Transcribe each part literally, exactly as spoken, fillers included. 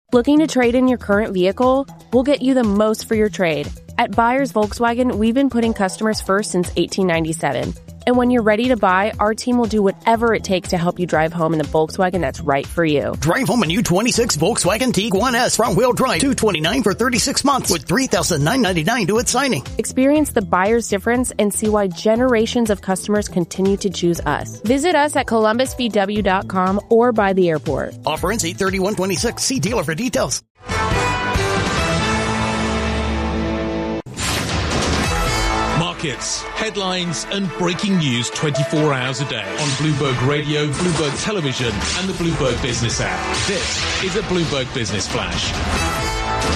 Looking to trade in your current vehicle? We'll get you the most for your trade. At Buyers Volkswagen, we've been putting customers first since eighteen ninety-seven. And when you're ready to buy, our team will do whatever it takes to help you drive home in the Volkswagen that's right for you. Drive home a new twenty-six Volkswagen Tiguan S front-wheel drive, two hundred twenty-nine dollars for thirty-six months with three thousand nine hundred ninety-nine dollars to its signing. Experience the buyer's difference and see why generations of customers continue to choose us. Visit us at columbus v w dot com or by the airport. Offer ends eight thirty-one twenty-six. See dealer for details. Markets, headlines and breaking news twenty-four hours a day on Bloomberg Radio, Bloomberg Television and the Bloomberg Business app. This is a Bloomberg Business Flash.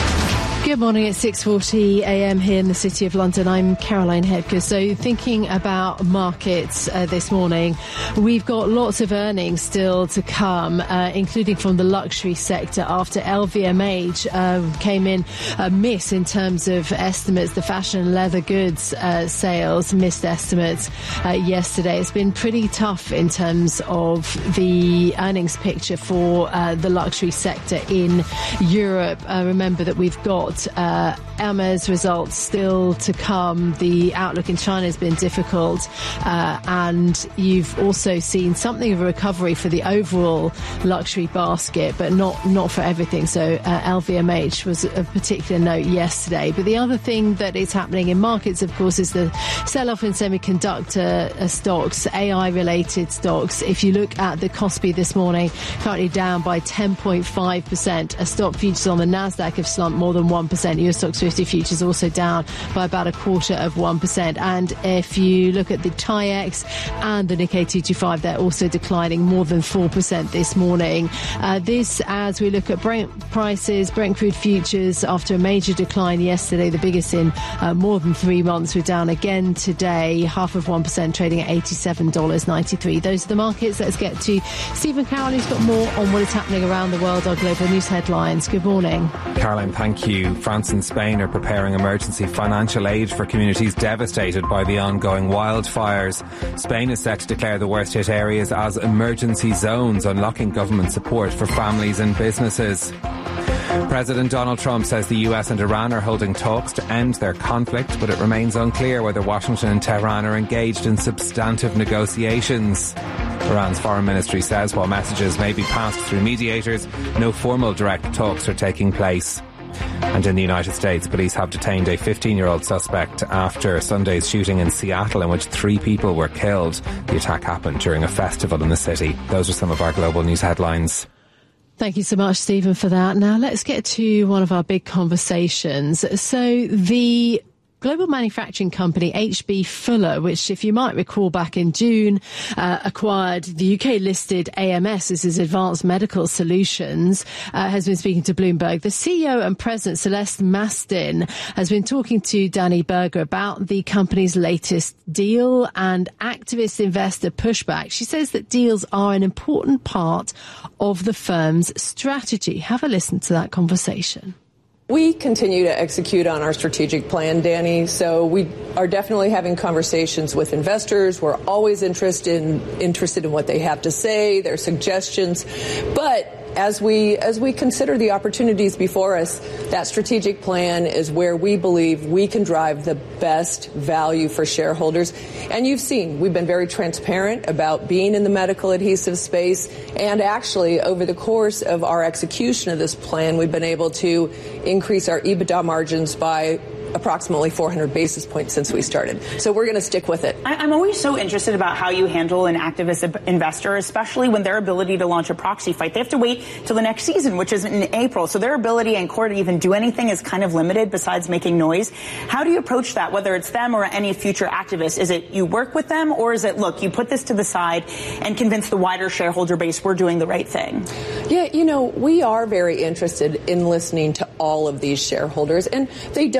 Good morning. It's six forty a m here in the City of London. I'm Caroline Hepker. So thinking about markets uh, this morning, we've got lots of earnings still to come, uh, including from the luxury sector after L V M H uh, came in a miss in terms of estimates. The fashion and leather goods uh, sales missed estimates uh, yesterday. It's been pretty tough in terms of the earnings picture for uh, the luxury sector in Europe. Uh, remember that we've got Uh, Hermès results still to come. The outlook in China has been difficult, uh, and you've also seen something of a recovery for the overall luxury basket, but not not for everything. So uh, L V M H was a particular note yesterday. But the other thing that is happening in markets, of course, is the sell-off in semiconductor uh, stocks, A I-related stocks. If you look at the Kospi this morning, currently down by ten point five percent. A stock futures on the Nasdaq have slumped more than one percent. U S Stoxx fifty futures also down by about a quarter of one percent. And if you look at the T I E X and the Nikkei two twenty-five, they're also declining more than four percent this morning. Uh, this, as we look at Brent prices, Brent crude futures, after a major decline yesterday, the biggest in uh, more than three months, we're down again today, half of one percent, trading at eighty-seven dollars ninety-three. Those are the markets. Let's get to Stephen Carroll, who's got more on what is happening around the world, our global news headlines. Good morning. Caroline, thank you. France and Spain are preparing emergency financial aid for communities devastated by the ongoing wildfires. Spain is set to declare the worst hit areas as emergency zones, unlocking government support for families and businesses. President Donald Trump says the U S and Iran are holding talks to end their conflict, but it remains unclear whether Washington and Tehran are engaged in substantive negotiations. Iran's foreign ministry says while messages may be passed through mediators, no formal direct talks are taking place. And in the United States, police have detained a fifteen-year-old suspect after Sunday's shooting in Seattle in which three people were killed. The attack happened during a festival in the city. Those are some of our global news headlines. Thank you so much, Stephen, for that. Now let's get to one of our big conversations. So the global manufacturing company H B Fuller, which, if you might recall, back in June, uh, acquired the U K-listed A M S, this is Advanced Medical Solutions, uh, has been speaking to Bloomberg. The C E O and President, Celeste Mastin, has been talking to Danny Berger about the company's latest deal and activist investor pushback. She says that deals are an important part of the firm's strategy. Have a listen to that conversation. We continue to execute on our strategic plan, Danny. So we are definitely having conversations with investors. We're always interested in, interested in what they have to say, their suggestions. But as we as we consider the opportunities before us, that strategic plan is where we believe we can drive the best value for shareholders. And you've seen, we've been very transparent about being in the medical adhesive space. And actually, over the course of our execution of this plan, we've been able to increase our EBITDA margins by approximately four hundred basis points since we started. So we're going to stick with it. I'm always so interested about how you handle an activist investor, especially when their ability to launch a proxy fight. They have to wait till the next season, which is in April. So their ability in court to even do anything is kind of limited besides making noise. How do you approach that, whether it's them or any future activists? Is it you work with them, or is it, look, you put this to the side and convince the wider shareholder base we're doing the right thing? Yeah, you know, we are very interested in listening to all of these shareholders, and they don't all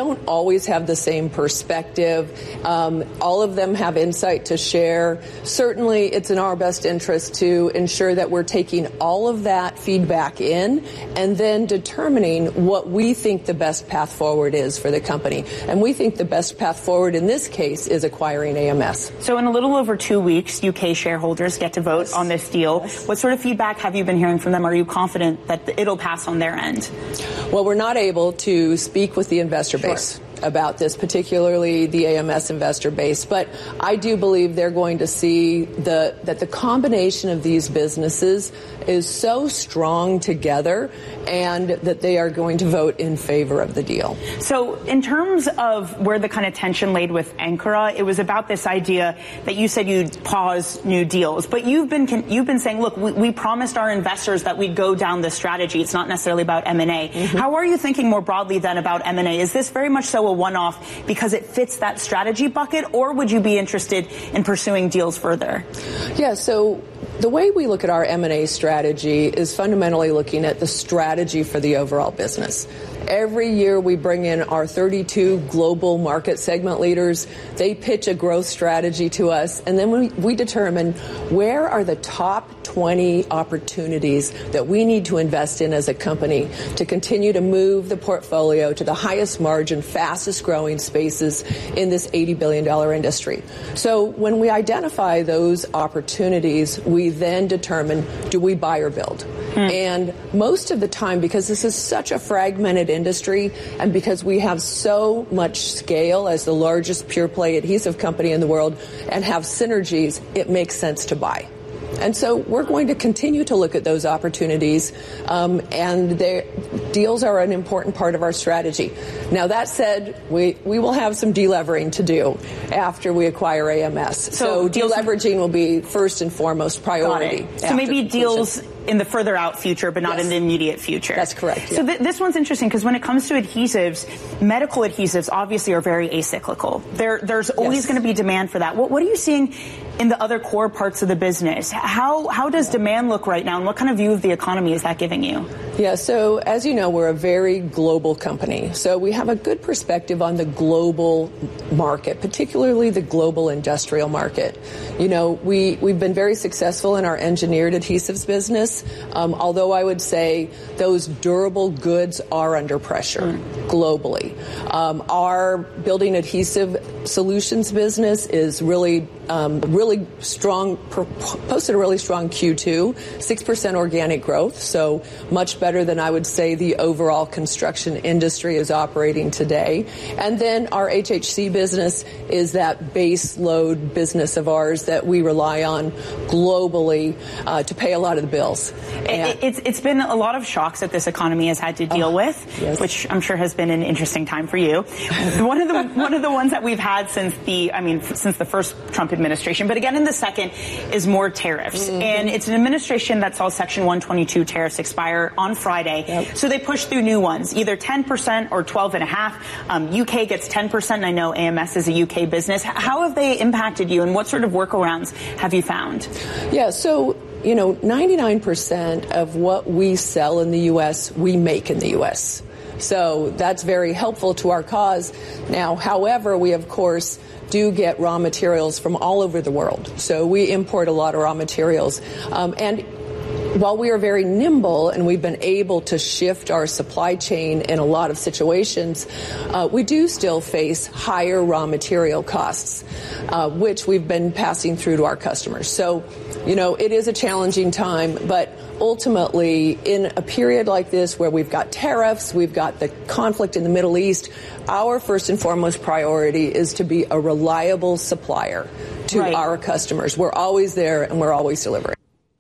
always have the same perspective. Um, all of them have insight to share. Certainly, it's in our best interest to ensure that we're taking all of that feedback in and then determining what we think the best path forward is for the company. And we think the best path forward in this case is acquiring A M S. So in a little over two weeks, U K shareholders get to vote yes. on this deal. Yes. What sort of feedback have you been hearing from them? Are you confident that it'll pass on their end? Well, we're not able to speak with the investor sure. base about this, particularly the A M S investor base. But I do believe they're going to see the that the combination of these businesses is so strong together and that they are going to vote in favor of the deal. So in terms of where the kind of tension laid with Ankara, it was about this idea that you said you'd pause new deals. But you've been you've been saying, look, we, we promised our investors that we'd go down this strategy. It's not necessarily about M and A. Mm-hmm. How are you thinking more broadly then about M and A? Is this very much so a one-off because it fits that strategy bucket, or would you be interested in pursuing deals further? Yeah, so the way we look at our M and A strategy is fundamentally looking at the strategy for the overall business. Every year we bring in our thirty-two global market segment leaders. They pitch a growth strategy to us, and then we, we determine where are the top twenty opportunities that we need to invest in as a company to continue to move the portfolio to the highest margin, fastest growing spaces in this eighty billion dollars industry. So when we identify those opportunities, we then determine, do we buy or build? Mm. And most of the time, because this is such a fragmented industry and because we have so much scale as the largest pure play adhesive company in the world and have synergies, it makes sense to buy. And so we're going to continue to look at those opportunities, um, and deals are an important part of our strategy. Now, that said, we, we will have some delevering to do after we acquire A M S. So, so deleveraging will be first and foremost priority. So maybe deals in the further out future, but not yes. in the immediate future. That's correct. Yeah. So th- this one's interesting because when it comes to adhesives, medical adhesives obviously are very acyclical. There, there's always yes. going to be demand for that. What, what are you seeing in the other core parts of the business? How how does yeah. demand look right now, and what kind of view of the economy is that giving you? Yeah, so as you know, we're a very global company. So we have a good perspective on the global market, particularly the global industrial market. You know, we, we've been very successful in our engineered adhesives business, um, although I would say those durable goods are under pressure mm. globally. Um, our building adhesive solutions business is really um, really strong, posted a really strong Q two, six percent organic growth, so much better than I would say the overall construction industry is operating today. And then our H H C business is that base load business of ours that we rely on globally uh, to pay a lot of the bills. And it's, it's been a lot of shocks that this economy has had to deal uh, with, yes. which I'm sure has been an interesting time for you. One of the one of the ones that we've had since the, I mean, since the first Trump administration, but again in the second, is more tariffs. Mm-hmm. And it's an administration that saw Section one twenty-two tariffs expire on Friday. Yep. So they pushed through new ones, either ten percent or twelve and a half. Um, U K gets ten percent, and I know A M S is a U K business. How have they impacted you, and what sort of workarounds have you found? Yeah, so you know, ninety-nine percent of what we sell in the U S, we make in the U S. So that's very helpful to our cause. Now, however, we, of course, do get raw materials from all over the world. So we import a lot of raw materials. Um, and while we are very nimble and we've been able to shift our supply chain in a lot of situations, uh, we do still face higher raw material costs, uh, which we've been passing through to our customers. So, you know, it is a challenging time, but ultimately, in a period like this where we've got tariffs, we've got the conflict in the Middle East, our first and foremost priority is to be a reliable supplier to right. our customers. We're always there and we're always delivering.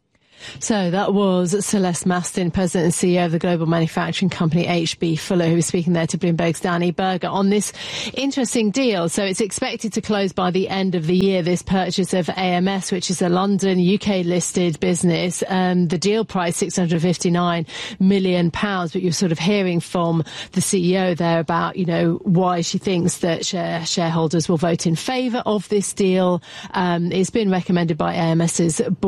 So that was Celeste Mastin, President and C E O of the global manufacturing company H B Fuller, who was speaking there to Bloomberg's Danny Berger on this interesting deal. So it's expected to close by the end of the year, this purchase of A M S, which is a London, U K-listed business. Um, the deal price, six hundred fifty-nine million pounds, but you're sort of hearing from the C E O there about, you know, why she thinks that share, shareholders will vote in favour of this deal. Um, it's been recommended by A M S's board.